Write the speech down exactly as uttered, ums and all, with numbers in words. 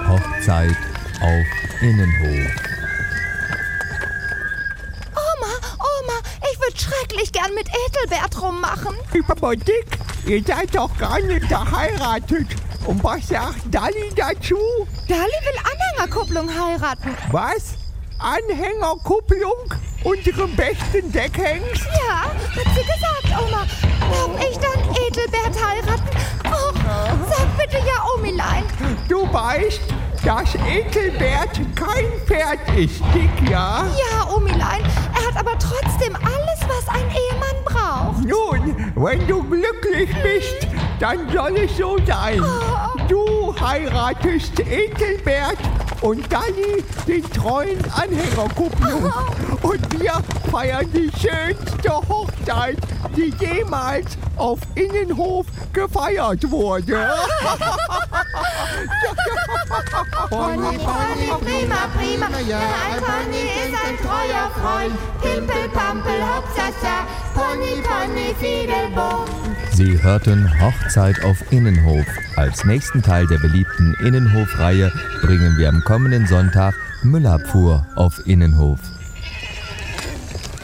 Hochzeit auf Innenhof. Oma, Oma, ich würde schrecklich gern mit Ethelbert rummachen. Aber Dick, ihr seid doch gar nicht verheiratet. Und was sagt Dalli dazu? Dalli will Anhängerkupplung heiraten. Was? Anhängerkupplung? Unserem besten Deckhengst? Ja, hat sie gesagt, Oma. Darf ich dann Ethelbert heiraten? Oh, sag bitte ja, Omilein. Du weißt, dass Ethelbert kein Pferd ist, Dick, ja? Ja, Omilein, er hat aber trotzdem alles, was ein Ehemann braucht. Nun, wenn du glücklich bist, dann soll es so sein. Oh. Du heiratest Ethelbert und Dalli den treuen Anhängerkupplung. Oh. Und wir feiern die schönste Hochzeit, die jemals auf Innenhof gefeiert wurde. Pony, Pony, prima, prima. Ein Pony ist ein treuer Freund. Pimpel, Pampel, Hopsasa. Pony, Pony, Fiedelboom. Sie hörten Hochzeit auf Innenhof. Als nächsten Teil der beliebten Innenhof-Reihe bringen wir am kommenden Sonntag Müllabfuhr auf Innenhof.